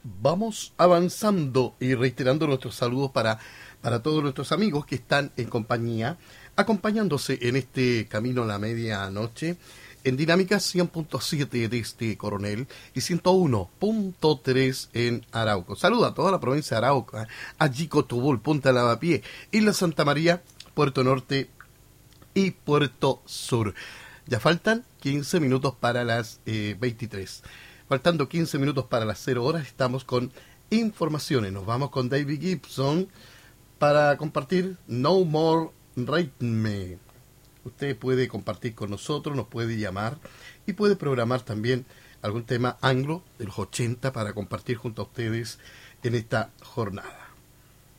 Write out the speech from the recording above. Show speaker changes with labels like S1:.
S1: Vamos avanzando y reiterando nuestros saludos para todos nuestros amigos que están en compañía, acompañándose en este camino a la medianoche, en Dinámica 100.7 desde Coronel y 101.3 en Arauco. Saluda a toda la provincia de Arauco, a Jicotubul, Punta Lavapié, Isla Santa María, Puerto Norte y Puerto Sur. Ya faltan 15 minutos para las 23. Faltando 15 minutos para las 0 horas, estamos con informaciones. Nos vamos con David Gibson para compartir No More Rate Me. Usted puede compartir con nosotros, nos puede llamar y puede programar también algún tema anglo de los 80 para compartir junto a ustedes en esta jornada.